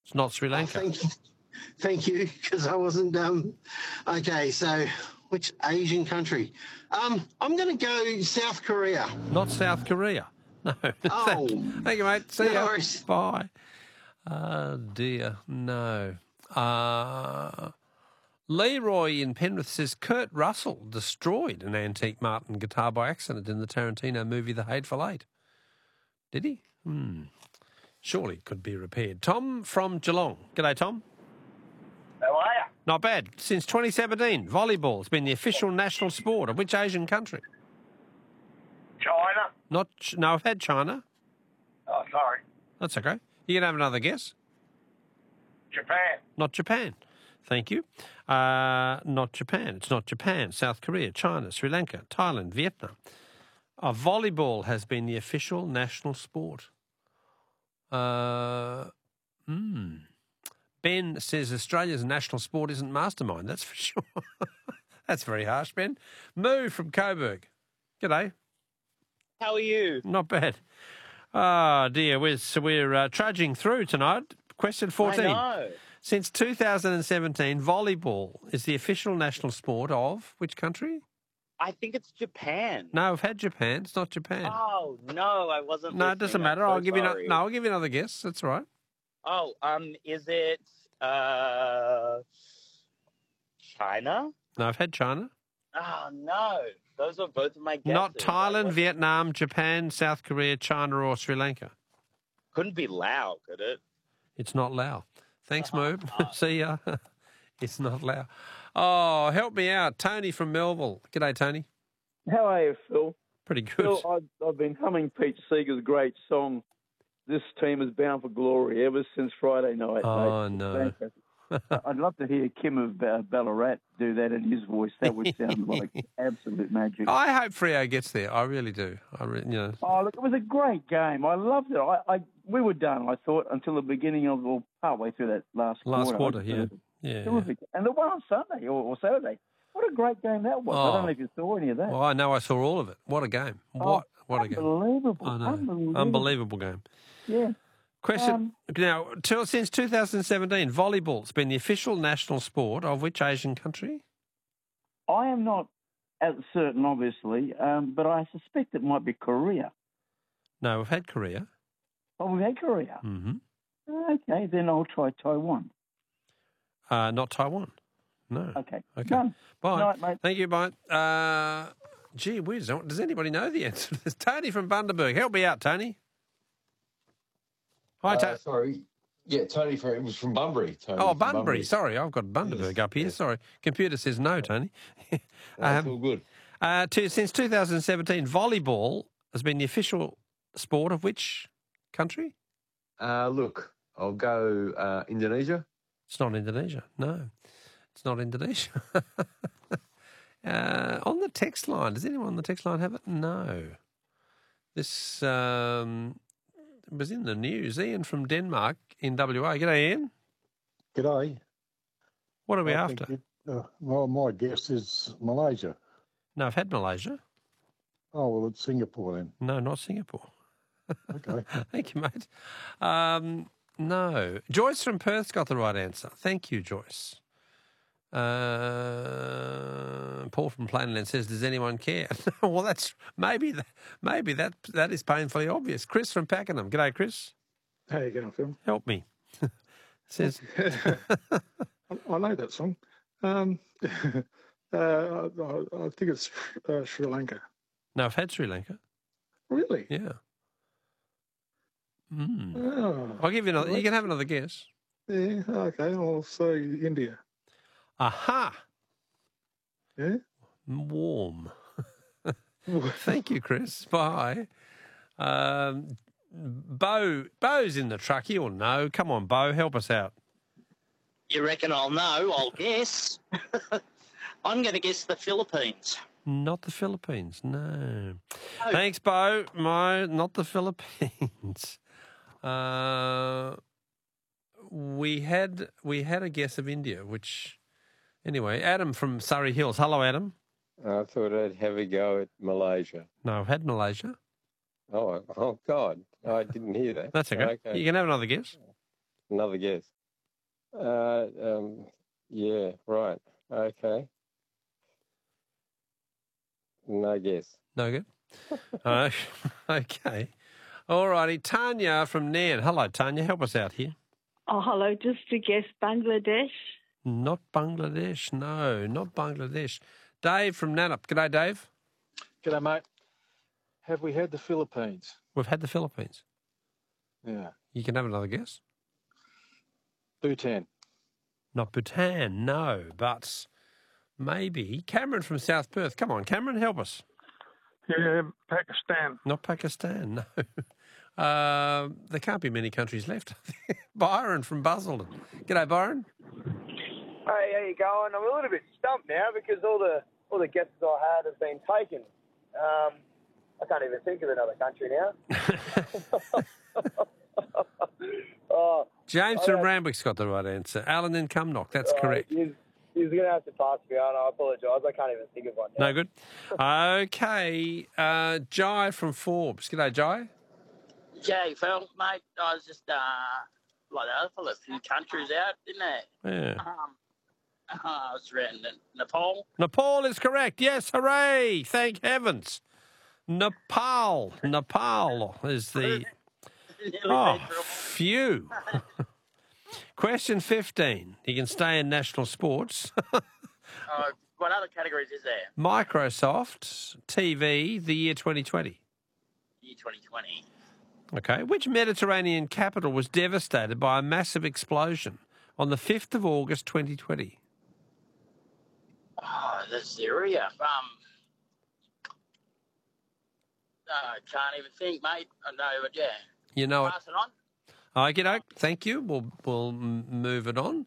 It's not Sri Lanka. Thank you, because I wasn't. Okay, so which Asian country? I'm going to go South Korea. Not South Korea. No. Oh. Thank you, mate. See No ya. worries. Bye. Oh, dear. No. Leroy in Penrith says Kurt Russell destroyed an antique Martin guitar by accident in the Tarantino movie The Hateful Eight. Did he? Surely it could be repaired. Tom from Geelong. G'day, Tom. How are you? Not bad. Since 2017, volleyball has been the official national sport of which Asian country? China. No, I've had China. Oh, sorry. That's okay. You can have another guess. Japan. Not Japan. Thank you. Not Japan. It's not Japan. South Korea, China, Sri Lanka, Thailand, Vietnam. Volleyball has been the official national sport. Ben says Australia's national sport isn't mastermind. That's for sure. That's very harsh, Ben. Moo from Coburg. G'day. How are you? Not bad. Oh, dear. We're trudging through tonight. Question 14. I know. Since 2017, volleyball is the official national sport of which country? I think it's Japan. No, I've had Japan. It's not Japan. Oh, no, I wasn't No, listening. it doesn't matter. I'm so I'll give you sorry. I'll give you another guess. That's all right. Oh, is it China? No, I've had China. Oh, no. Those are both of my guesses. Not Thailand, Vietnam, Japan, South Korea, China, or Sri Lanka. Couldn't be Laos, could it? It's not Laos. Thanks, Moob. See ya. It's not Laos. Oh, help me out. Tony from Melville. G'day, Tony. How are you, Phil? Pretty good. Phil, I've been humming Pete Seeger's great song, This Team is Bound for Glory, ever since Friday night. Oh, mate. no. I'd love to hear Kim of Ballarat do that in his voice. That would sound like absolute magic. I hope Freo gets there. I really do. Oh, look, it was a great game. I loved it. We were done, I thought, until the beginning of, or partway through that last quarter. Yeah. Terrific. And the one on Sunday or Saturday. What a great game that was. I don't know if you saw any of that. Well, I know I saw all of it. What a game. What a game. Unbelievable. I know. Unbelievable game. Yeah. Question. Now, since 2017, volleyball's been the official national sport of which Asian country? I am not certain, obviously, but I suspect it might be Korea. No, we've had Korea. Oh, we've had Korea? Mm-hmm. Okay, then I'll try Taiwan. Not Taiwan. No. Okay. Bye. Night, mate. Thank you, bye. Gee whiz, does anybody know the answer? There's Tony from Bundaberg. Help me out, Tony. Hi, Tony. Sorry. Yeah, Tony it was from Bunbury. Tony Oh, from Bunbury. Sorry, I've got Bundaberg up here. Yes. Sorry. Computer says no, Tony. That's all good. Since 2017, volleyball has been the official sport of which country? Look, I'll go Indonesia. It's not Indonesia. No, it's not Indonesia. On the text line, does anyone on the text line have it? No. This was in the news. Ian from Denmark in WA. G'day, Ian. G'day. What are we after? Well, my guess is Malaysia. No, I've had Malaysia. Oh, well, it's Singapore then. No, not Singapore. Okay. Thank you, mate. No. Joyce from Perth's got the right answer. Thank you, Joyce. Paul from Plainland says, "Does anyone care?" Well, that's maybe that is painfully obvious. Chris from Pakenham. G'day, Chris. How you going, Phil? Help me. Says, I know that song. I think it's Sri Lanka. No, I've had Sri Lanka. Really? Yeah. Oh, I'll give you another. You can have another guess. yeah. Okay. I'll say India. Aha. Yeah. Warm. Thank you, Chris. Bye. Bo's in the truck. He'll know. Come on, Bo, help us out. You reckon I'll know? I'll guess. I'm going to guess the Philippines. Not the Philippines, no. Thanks, Bo. Not the Philippines. We had a guess of India, which... Anyway, Adam from Surrey Hills. Hello, Adam. I thought I'd have a go at Malaysia. No, I've had Malaysia. Oh God. I didn't hear that. That's okay. You can have another guess. Another guess. Yeah, right. Okay. No guess. No good? Okay. All righty. Tanya from Nairn. Hello, Tanya. Help us out here. Oh, hello. Just to guess, Bangladesh. Not Bangladesh. No, not Bangladesh. Dave from Nannup. G'day, Dave. G'day, mate. Have we had the Philippines? We've had the Philippines. Yeah. You can have another guess. Bhutan. Not Bhutan, no, but maybe. Cameron from South Perth. Come on, Cameron, help us. Yeah, Pakistan. Not Pakistan, no. There can't be many countries left. Byron from Busselton. G'day, Byron. Hey, how you going? I'm a little bit stumped now because all the guesses I had have been taken. I can't even think of another country now. James from Randwick's got the right answer. Alan in Cumnock, that's correct. He's going to have to pass me on. I apologise. I can't even think of one now. No good. Okay, Jai from Forbes. G'day, Jai. Jay, Phil, mate, I was just like the other fella, a few countries out, didn't they? Yeah. I was around Nepal. Nepal is correct. Yes, hooray! Thank heavens. Nepal is the... Oh, phew. Question 15. You can stay in national sports. What other categories is there? Microsoft TV, the year 2020. Year 2020. Okay. Which Mediterranean capital was devastated by a massive explosion on the 5th of August 2020? Oh, the Syria. Can't even think, mate. I know, but yeah. You know it. Pass it on. Okey-doke. Thank you. We'll move it on.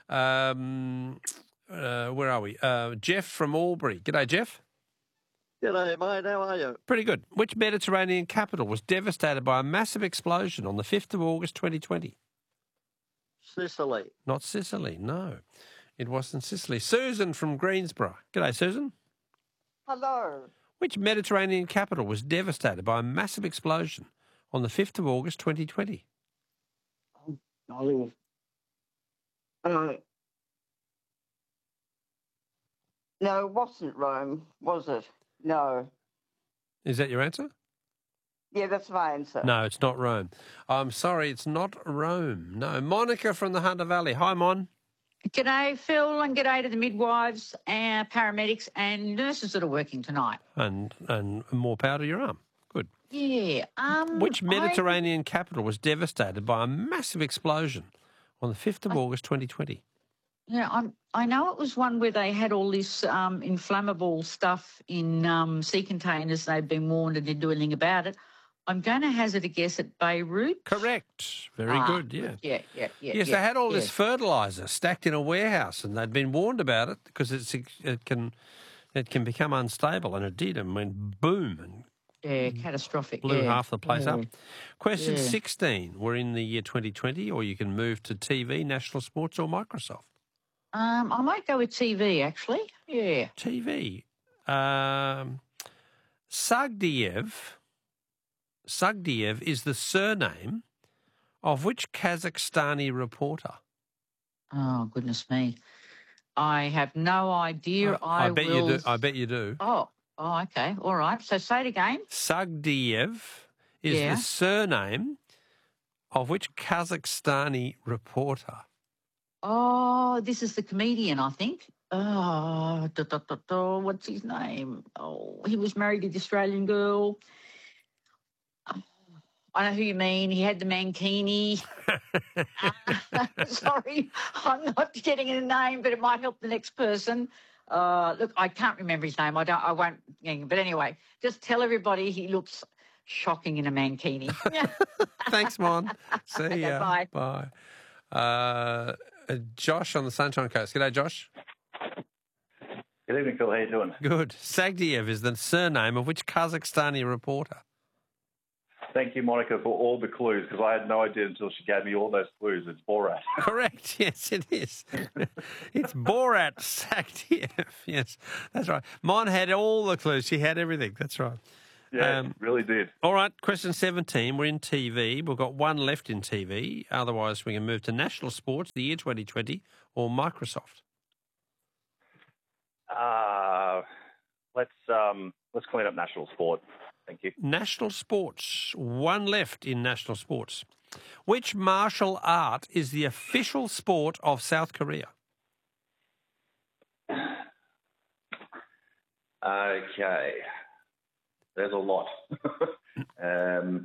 Where are we? Jeff from Albury. G'day, Jeff. G'day, mate. How are you? Pretty good. Which Mediterranean capital was devastated by a massive explosion on the 5th of August 2020? Sicily. Not Sicily, no. It wasn't Sicily. Susan from Greensborough. G'day, Susan. Hello. Which Mediterranean capital was devastated by a massive explosion on the 5th of August 2020? No, it wasn't Rome, was it? No. Is that your answer? Yeah, that's my answer. No, it's not Rome. I'm sorry, it's not Rome. No. Monica from the Hunter Valley. Hi, Mon. G'day, Phil, and g'day to the midwives and paramedics and nurses that are working tonight. And more power to your arm. Good. Yeah. Which Mediterranean capital was devastated by a massive explosion on the 5th of August 2020? Yeah, I know it was one where they had all this inflammable stuff in sea containers. They'd been warned and didn't do anything about it. I'm going to hazard a guess at Beirut. Correct. Very good, yeah. Yeah. Yes, they had all this fertiliser stacked in a warehouse and they'd been warned about it because it can become unstable, and it did, and went boom and catastrophic. Blew half the place up. Question Yeah. 16. We're in the year 2020, or you can move to TV, national sports, or Microsoft. I might go with TV, actually. Yeah. TV. Sagdiev is the surname of which Kazakhstani reporter? Oh, goodness me. I have no idea. I bet you do. I bet you do. Oh, okay. All right. So say it again. Sagdiev is the surname of which Kazakhstani reporter? Oh, this is the comedian, I think. Oh, what's his name? Oh, he was married to the Australian girl. I know who you mean. He had the mankini. Sorry, I'm not getting a name, but it might help the next person. Look, I can't remember his name. I won't. But anyway, just tell everybody he looks shocking in a mankini. Thanks, Mon. See Okay, ya. bye. Bye. Josh on the Sunshine Coast. G'day, Josh. Good evening, Phil. How you doing? Good. Sagdiev is the surname of which Kazakhstani reporter? Thank you, Monica, for all the clues, because I had no idea until she gave me all those clues. It's Borat. Correct. Yes, it is. It's Borat Sagdiev. Yes, that's right. Mon had all the clues. She had everything. That's right. Yeah, it really did. All right, question 17. We're in TV. We've got one left in TV. Otherwise, we can move to national sports, the year 2020, or Microsoft. Let's clean up national sport. Thank you. National sports. One left in national sports. Which martial art is the official sport of South Korea? Okay. There's a lot. In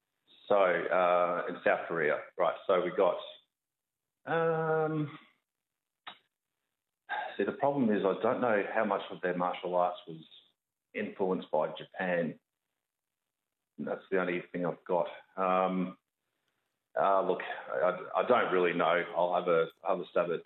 South Korea, right, so we got... see, the problem is I don't know how much of their martial arts was influenced by Japan. That's the only thing I've got. Look, I don't really know. I'll have a stab at